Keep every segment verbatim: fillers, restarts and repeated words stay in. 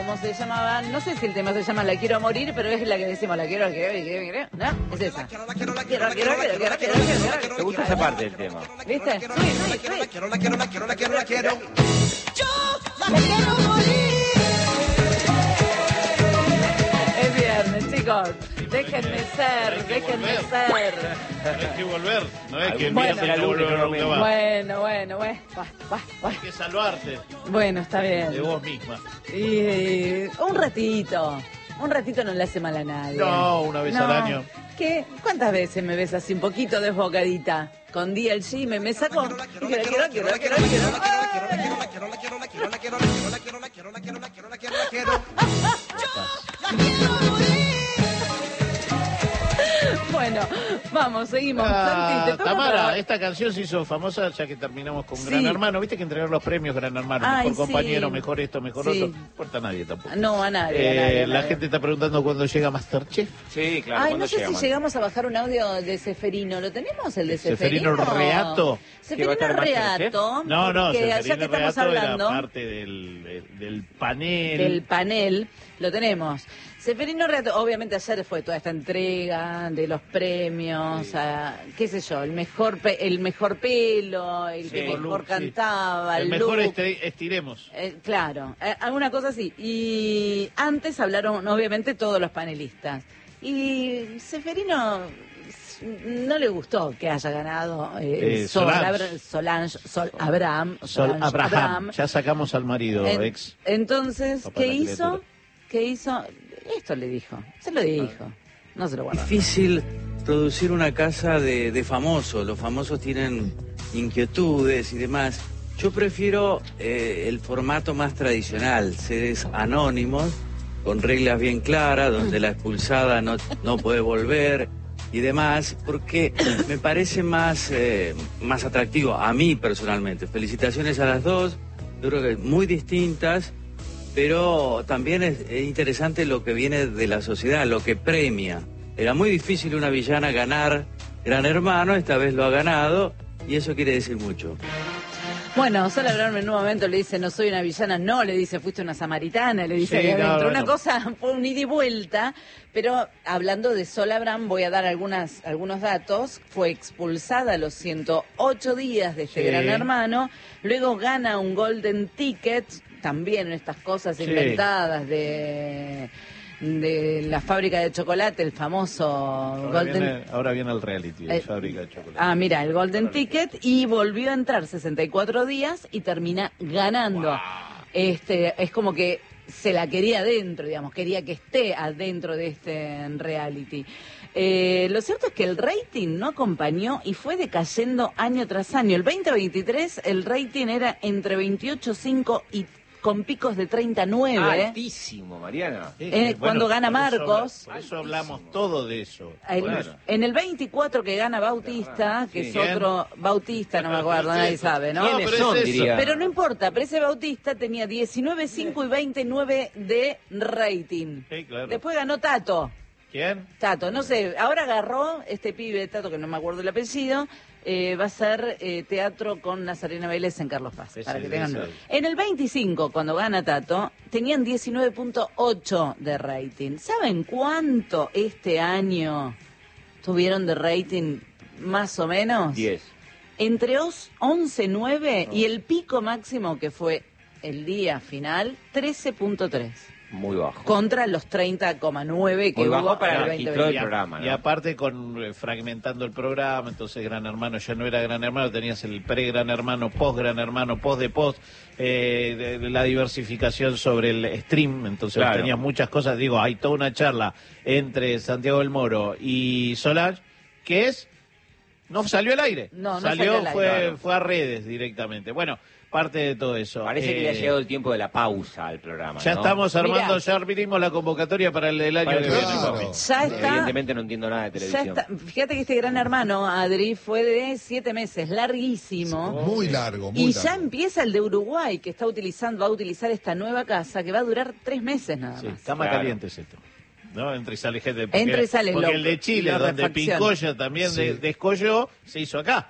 cómo se llamaba, no sé si el tema se llama La quiero a morir, pero es la que decimos La quiero, la quiero, la quiero, la quiero, ¿no? Es esa. La quiero, la quiero, la quiero, la quiero, la quiero, la quiero. ¿Te gusta esa parte del tema? ¿Viste? Sí, sí, sí. La quiero, la quiero, la quiero, la quiero, la quiero. Yo la quiero morir. Es viernes, chicos. Déjenme ser, déjenme ser. No hay que volver, no es que Bueno, viernes no volver nunca más. Bueno, bueno, bueno. Va, va, va. Hay que salvarte Bueno, está bien. de vos misma. Y eh, un ratito. Un ratito no le hace mal a nadie. No, una vez No. al año. ¿Qué? ¿Cuántas veces me ves así un poquito desbocadita? Con D L G me, me saco. Quiero, quiero, quiero, quiero, quiero, quiero. Bueno, vamos, seguimos. Ah, Santi, te toca Tamara, para- esta canción se hizo famosa ya que terminamos con Sí. Gran Hermano. Viste que entregar los premios Gran Hermano, Ay, mejor compañero, sí. mejor esto, mejor Sí. otro. No importa a nadie tampoco. No, a nadie, a Eh, nadie, a la nadie. gente está preguntando cuándo llega Masterchef. Sí, claro. Ay, ¿cuándo no sé llegamos? si llegamos a bajar un audio de Seferino. ¿Lo tenemos, el de Seferino Seferino? Reato. ¿Que va a Seferino estar en Masterchef? Reato. No, no, que allá Seferino que estamos Reato hablando era parte del, del, del panel. del panel, lo tenemos. Seferino Reato, obviamente ayer fue toda esta entrega de los premios, Sí. a, qué sé yo, el mejor pe- el mejor pelo, el Sí. que mejor Look, sí. cantaba, El el, mejor look. estre- estiremos. Eh, claro, eh, alguna cosa así. Y antes hablaron, obviamente, todos los panelistas. Y Seferino s- no le gustó que haya ganado eh, Eh, Sol, Solange. Abra- Solange, Sol Abraham. Sol Solange Abraham. Ya sacamos al marido, En- ex. entonces, Papá de ¿qué la hizo? criatura. ¿Qué hizo? Esto le dijo. Se lo dijo. No se lo guardó. Difícil producir una casa de, de famosos. Los famosos tienen inquietudes y demás. Yo prefiero eh, el formato más tradicional, seres anónimos, con reglas bien claras, donde la expulsada no, no puede volver y demás, porque me parece más, eh, más atractivo a mí personalmente. Felicitaciones a las dos, yo creo que muy distintas. Pero también es, es interesante lo que viene de la sociedad, lo que premia. Era muy difícil una villana ganar Gran Hermano, esta vez lo ha ganado y eso quiere decir mucho. Bueno, Sol Abraham en un momento le dice, no soy una villana, no, le dice, fuiste una samaritana, le dice Sí, ahí no, adentro. bueno. Una cosa, fue un ida y vuelta, pero hablando de Sol Abraham, voy a dar algunas, algunos datos. Fue expulsada a los ciento ocho días de este Sí. Gran Hermano, luego gana un Golden Ticket, también en estas cosas Sí. inventadas de... de la fábrica de chocolate, el famoso Ahora Golden... viene, ahora viene el reality de Eh, fábrica de chocolate. Ah, mira, el Golden Ticket, y volvió a entrar sesenta y cuatro días y termina ganando. Este, es como que se la quería adentro, digamos, quería que esté adentro de este reality. Eh, lo cierto es que el rating no acompañó y fue decayendo año tras año. El veinte veintitrés el rating era entre veintiocho punto cinco y con picos de treinta y nueve. Altísimo, Mariana. Sí, eh, sí, cuando gana por eso habla- Marcos. Por eso hablamos todo de eso. El- Bueno. En el veinticuatro que gana Bautista, que Sí. es ¿Quién? otro Bautista, no me acuerdo, nadie sabe, ¿no? No, ¿Quiénes pero son, es eso. diría? Pero no importa, pero ese Bautista tenía diecinueve punto cinco y veinte punto nueve de rating. Sí, claro. Después ganó Tato. ¿Quién? Tato, no sé, ahora agarró este pibe Tato, que no me acuerdo el apellido, eh, va a ser eh, teatro con Nazarena Vélez en Carlos Paz, Ese, para que ese. tengan. En el veinticinco, cuando gana Tato, tenían diecinueve punto ocho de rating. ¿Saben cuánto este año tuvieron de rating, más o menos? diez. Entre os- once punto nueve y el pico máximo que fue el día final, trece punto tres. Muy bajo. Contra los treinta coma nueve que Muy hubo bajo para en el el registro del veinte veinte. programa, Y ¿no? aparte con eh, fragmentando el programa, entonces Gran Hermano ya no era Gran Hermano, tenías el pre-Gran Hermano, post-Gran Hermano, post de post, eh, de- de la diversificación sobre el stream, entonces Claro. tenías muchas cosas, digo, hay toda una charla entre Santiago del Moro y Solange, que es, no salió al aire, No, no salió, salió al aire. fue, Claro. fue a redes directamente. Bueno, parte de todo eso. Parece que le ha Eh, llegado el tiempo de la pausa al programa, Ya ¿no? estamos armando, Mirá. ya abrimos la convocatoria para el del año Para el que viene. próximo. papi. Ya está. Evidentemente no entiendo nada de Ya televisión. está. Fíjate que este Gran Hermano, Adri, fue de siete meses, larguísimo. Muy largo, muy Y largo. ya empieza el de Uruguay, que está utilizando, va a utilizar esta nueva casa, que va a durar tres meses nada Sí, más. cama Claro. caliente es esto. ¿No? Entra y sale gente. Porque, Entra y sale porque loco. el de Chile, La donde refacción. Pincoya también Sí. de- descolló, se hizo acá.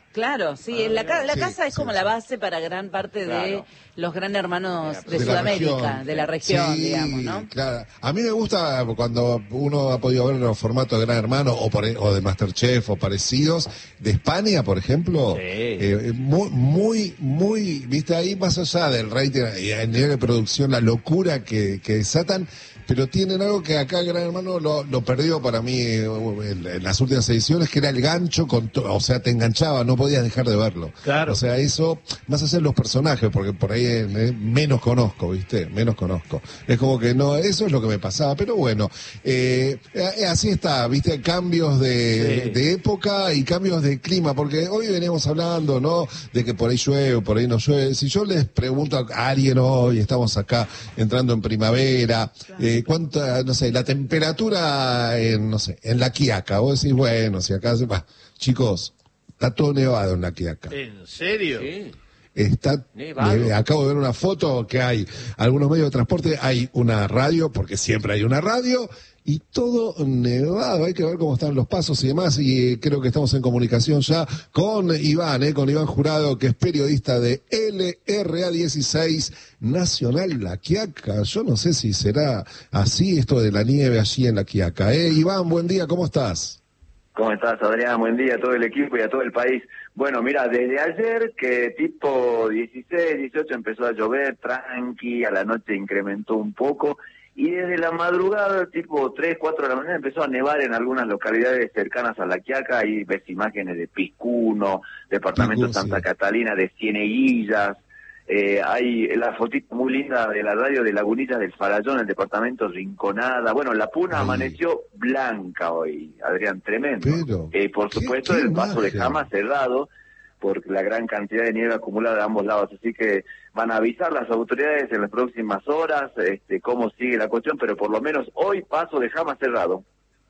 Claro, sí, Ah, la, ca- la sí, casa es sí, como sí. la base para gran parte de Claro. los gran hermanos de, De la Sudamérica, región. de la región, Sí, digamos, ¿no? claro. A mí me gusta cuando uno ha podido ver los formatos de Gran Hermano o, por, o de Masterchef o parecidos, de España, por ejemplo, Sí. eh, muy, muy, muy, viste, ahí más allá del rating y el nivel de producción, la locura que, que desatan, pero tienen algo que acá Gran Hermano lo, lo perdió para mí eh, en, en las últimas ediciones, que era el gancho, con to- o sea, te enganchaba, no podías dejar de verlo. Claro. O sea, eso, más allá de los personajes, porque por ahí eh, menos conozco, ¿viste? Menos conozco. Es como que no, eso es lo que me pasaba, pero bueno, eh, eh, así está, ¿viste? Cambios de, Sí. de época y cambios de clima, porque hoy veníamos hablando, ¿no? De que por ahí llueve, por ahí no llueve. Si yo les pregunto a alguien hoy, estamos acá entrando en primavera, eh, cuánta, no sé, la temperatura en, no sé, en La Quiaca, vos decís, bueno, si acá se va, chicos, está todo nevado en La Quiaca. ¿En serio? Sí. Está, Nevado. eh, acabo de ver una foto que hay algunos medios de transporte, hay una radio, porque siempre hay una radio, y todo nevado, hay que ver cómo están los pasos y demás, y eh, creo que estamos en comunicación ya con Iván, eh, con Iván Jurado, que es periodista de L R A dieciséis Nacional La Quiaca. Yo no sé si será así esto de la nieve allí en La Quiaca. Eh, Iván, buen día, ¿cómo estás? ¿Cómo estás, Adrián? Buen día a todo el equipo y a todo el país. Bueno, mira, desde ayer que tipo dieciséis, dieciocho empezó a llover, tranqui, a la noche incrementó un poco, y desde la madrugada, tipo tres, cuatro de la mañana, empezó a nevar en algunas localidades cercanas a La Quiaca. Ahí ves imágenes de Piscuno, departamento Piscuno, Santa sí. Catalina, de Cieneguillas. Eh, hay la fotito muy linda de la radio de Lagunillas del Farallón, el departamento Rinconada. Bueno, la Puna Ahí. amaneció blanca hoy, Adrián, tremendo. Pero, Eh, por ¿qué- supuesto, qué el paso de imagen? Jama cerrado por la gran cantidad de nieve acumulada de ambos lados. Así que van a avisar las autoridades en las próximas horas este, cómo sigue la cuestión, pero por lo menos hoy paso de Jama cerrado.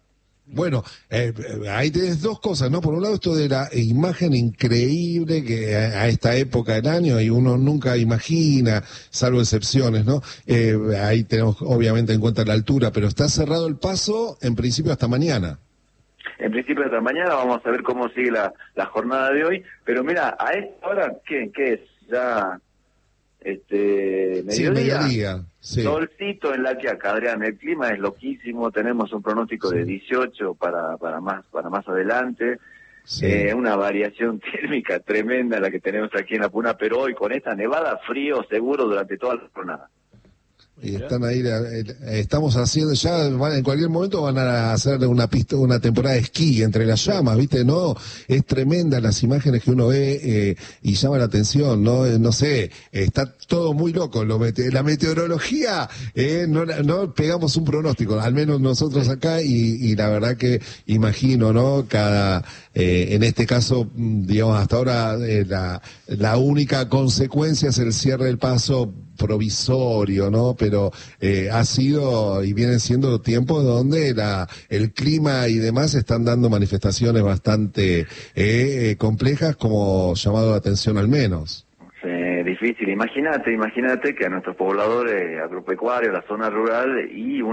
Bueno, eh, eh, ahí tenés dos cosas, ¿no? Por un lado, esto de la imagen increíble que a, a esta época del año y uno nunca imagina, salvo excepciones, ¿no? Eh, ahí tenemos obviamente en cuenta la altura, pero está cerrado el paso en principio hasta mañana. En principio hasta mañana vamos a ver cómo sigue la, la jornada de hoy. Pero mira, a esta hora, ¿qué, qué es? Ya, este, Sí, mediodía. mediodía. Sí. Solcito en La Quiaca, Adrián, el clima es loquísimo, tenemos un pronóstico Sí. de dieciocho para, para más, para más adelante. Sí. Eh, una variación térmica tremenda la que tenemos aquí en la Puna, pero hoy con esta nevada, frío seguro durante toda la jornada. Y están ahí, eh, estamos haciendo ya, van- en cualquier momento van a hacer una pista, una temporada de esquí entre las llamas, ¿viste? No, es tremenda las imágenes que uno ve eh, y llama la atención, ¿no? Eh, no sé, está todo muy loco. Lo mete, la meteorología, eh, no, la- no pegamos un pronóstico, al menos nosotros acá, y, y la verdad que imagino, ¿no? Cada, eh, en este caso, mm, digamos, hasta ahora eh, la, la única consecuencia es el cierre del paso provisorio, ¿no? Pero eh, ha sido y vienen siendo tiempos donde la, el clima y demás están dando manifestaciones bastante eh, eh, complejas, como llamado de atención al menos. Sí, difícil. Imagínate, imagínate que a nuestros pobladores agropecuarios, la zona rural y